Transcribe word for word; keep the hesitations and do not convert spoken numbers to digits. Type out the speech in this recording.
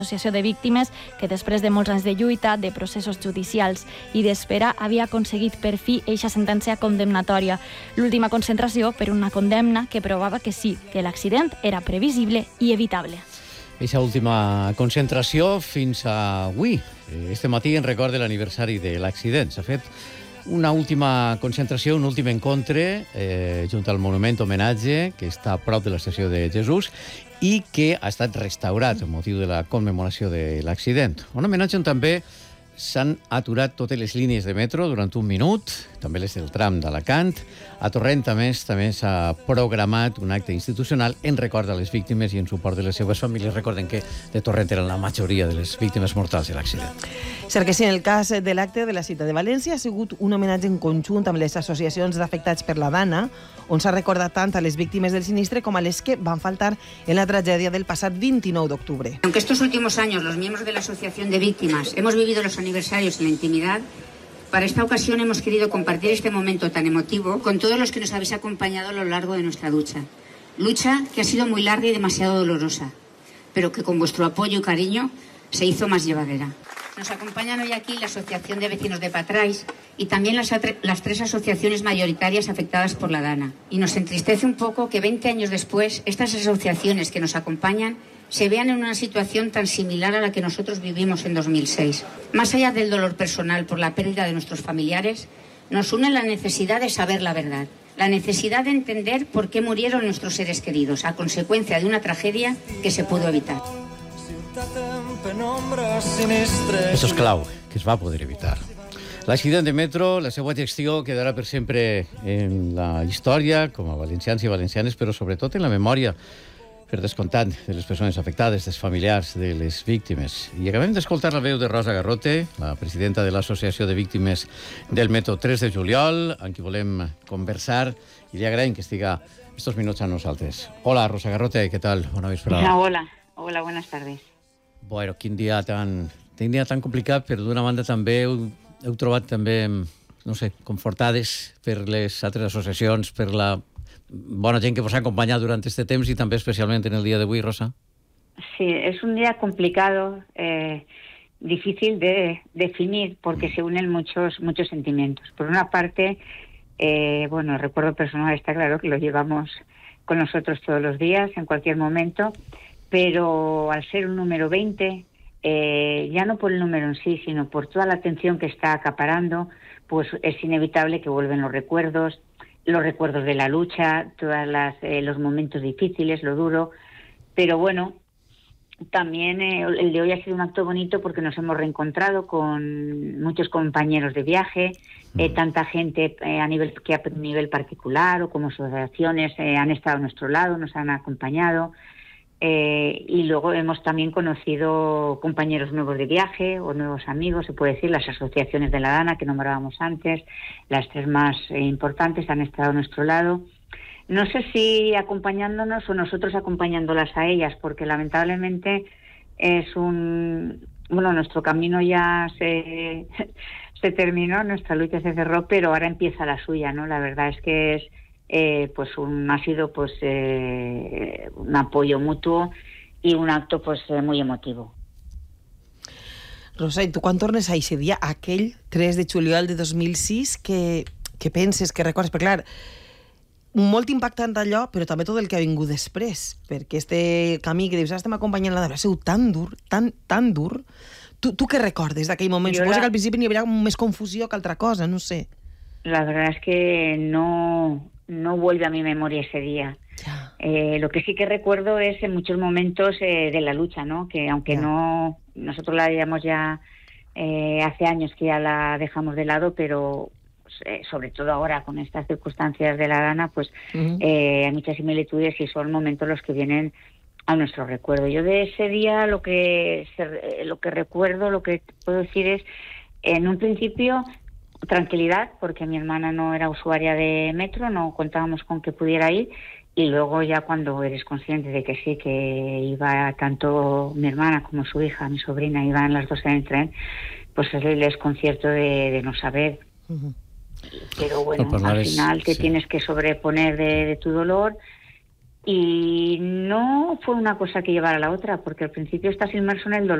Associació de Víctimes, que després de molts anys de lluita, de processos judicials i d'espera, havia aconseguit per fi eixa sentència condemnatòria. L'última concentració per una condemna que provava que sí, que l'accident era previsible i evitable. Eixa última concentració fins a avui. Este matí en record de l'aniversari de l'accident. S'ha fet una última concentració, un últim encontre eh, junt al monument homenatge que està a prop de l'estació de Jesús i que ha estat restaurat amb motiu de la commemoració de l'accident. Un homenatge on també s'han aturat totes les línies de metro durant un minut, també les del tram d'Alacant. A Torrent, a més, també s'ha programat un acte institucional en record a les víctimes i en suport de les seves famílies. Recorden que de Torrent eren la majoria de les víctimes mortals de l'accident. Cert que sí, en el cas de l'acte de la ciutat de València ha sigut un homenatge en conjunt amb les associacions d'afectats per la Dana, on s'ha recordat tant a les víctimes del sinistre com a les que van faltar en la tragèdia del passat vint-i-nou d'octubre. Aunque estos últimos años los miembros de la Asociación de Víctimas hemos vivido los aniversarios en la intimidad, para esta ocasión hemos querido compartir este momento tan emotivo con todos los que nos habéis acompañado a lo largo de nuestra lucha. Lucha que ha sido muy larga y demasiado dolorosa, pero que con vuestro apoyo y cariño se hizo más llevadera. Nos acompañan hoy aquí la Asociación de Vecinos de Patrais y también las, las tres asociaciones mayoritarias afectadas por la Dana. Y nos entristece un poco que veinte años después estas asociaciones que nos acompañan se vean en una situación tan similar a la que nosotros vivimos en dos mil seis. Más allá del dolor personal por la pérdida de nuestros familiares, nos une la necesidad de saber la verdad, la necesidad de entender por qué murieron nuestros seres queridos a consecuencia de una tragedia que se pudo evitar. Això és clau, que es va poder evitar. L'accident de metro, la seva gestió quedarà per sempre en la història, com a valencians i valencianes, però sobretot en la memòria, per descomptat, de les persones afectades, dels familiars de les víctimes. I acabem d'escoltar la veu de Rosa Garrote, la presidenta de l'Associació de Víctimes del Metro tres de juliol, amb qui volem conversar, i li agraïm que estiga estos minuts amb nosaltres. Hola, Rosa Garrote, què tal? Bona vesprada. Hola, hola, buenas tardes. Bueno, quin dia tan, quin dia tan complicat, però d'una banda també heu, heu trobat també, no sé, confortades per les altres associacions, per la bona gent que vos ha acompañado durante este temps y también especialmente en el día de hoy, Rosa. Sí, es un día complicado, eh, difícil de definir porque se unen muchos muchos sentimientos. Por una parte, eh, bueno, el recuerdo personal está claro que lo llevamos con nosotros todos los días, en cualquier momento, pero al ser un número veinte, eh, ya no por el número en sí, sino por toda la atención que está acaparando, pues es inevitable que vuelven los recuerdos, los recuerdos de la lucha, todos eh, los momentos difíciles, lo duro, pero bueno, también eh, el de hoy ha sido un acto bonito porque nos hemos reencontrado con muchos compañeros de viaje, eh, tanta gente eh, a nivel que a nivel particular o como asociaciones eh, han estado a nuestro lado, nos han acompañado. Eh, y luego hemos también conocido compañeros nuevos de viaje o nuevos amigos, se puede decir, las asociaciones de la Dana que nombrábamos antes, las tres más eh, importantes han estado a nuestro lado. No sé si acompañándonos o nosotros acompañándolas a ellas, porque lamentablemente es un... Bueno, nuestro camino ya se, se terminó, nuestra lucha se cerró, pero ahora empieza la suya, ¿no? La verdad es que es... Eh, pues un, ha sido pues eh, un apoyo mutuo y un acto pues eh, muy emotivo. Rosa, i tu quan tornes a aquest dia, aquell tres de juliol de dos mil sis, que, que penses, que recordes? Perquè clar, molt impactant allò, però també tot el que ha vingut després, perquè este camí que dius, estem acompanyant la dona, ha sigut tan dur, tan, tan dur. Tu, tu què recordes d'aquell moment? Suposo la... que al principi n'hi havia més confusió que altra cosa, no sé. La verdad es que no... no vuelve a mi memoria ese día. Eh, lo que sí que recuerdo es en muchos momentos eh, de la lucha, ¿no? Que aunque yeah. no, nosotros la llevamos ya eh, hace años que ya la dejamos de lado, pero pues, eh, sobre todo ahora con estas circunstancias de la Dana, pues uh-huh. eh, hay muchas similitudes y son momentos los que vienen a nuestro recuerdo. Yo de ese día lo que se, lo que recuerdo, lo que puedo decir es, en un principio, tranquilidad, porque mi hermana no era usuaria de metro, no contábamos con que pudiera ir, y luego ya cuando eres consciente de que sí, que iba tanto mi hermana como su hija, mi sobrina, iban las dos en el tren, pues es el desconcierto de, de no saber. Uh-huh. Pero bueno, no, al final te sí. tienes que sobreponer de, de tu dolor Y no fue una cosa que llevara a la otra, porque al principio estás inmerso en el dolor.